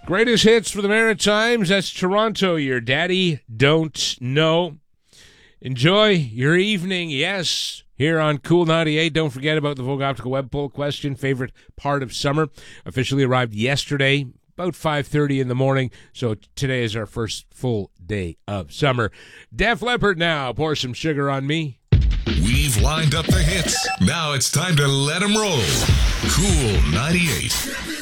Greatest hits for the Maritimes. That's Toronto. Your daddy don't know. Enjoy your evening. Yes, here on Cool 98. Don't forget about the Vogue Optical Web Poll question. Favorite part of summer. Officially arrived yesterday, about 5:30 in the morning. So today is our first full day of summer. Def Leppard now. Pour some sugar on me. We've lined up the hits. Now it's time to let them roll. Cool 98.